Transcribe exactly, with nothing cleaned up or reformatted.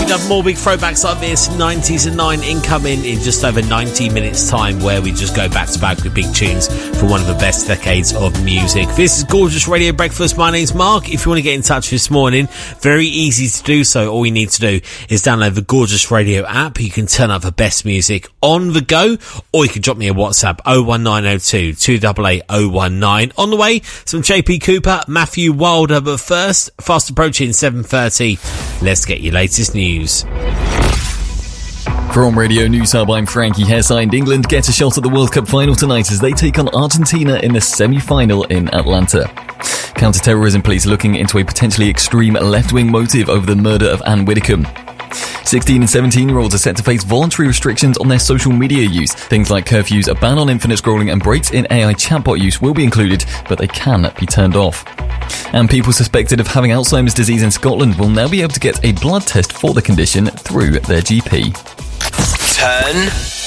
to have more big throwbacks like this. nineties and nine incoming in just over ninety minutes time, where we just go back to back with big tunes for one of the best decades of music. This is Gorgeous Radio Breakfast. My name's Mark. If you want to get in touch this morning, very easy to do so. All you need to do is download the Gorgeous Radio app. You can turn up the best music on the go, or you can drop me a WhatsApp oh one nine oh two, two eight eight oh one nine. On the way, some J P Cooper, Matthew Wilder, but first, fast approaching seven thirty. Let's get your latest news. From Radio News Hub, I'm Frankie Hessind. England get a shot at the World Cup final tonight as they take on Argentina in the semi-final in Atlanta. Counter-terrorism police looking into a potentially extreme left-wing motive over the murder of Anne Widdecombe. sixteen and seventeen-year-olds are set to face voluntary restrictions on their social media use. Things like curfews, a ban on infinite scrolling and breaks in A I chatbot use will be included, but they can be turned off. And people suspected of having Alzheimer's disease in Scotland will now be able to get a blood test for the condition through their G P. Turn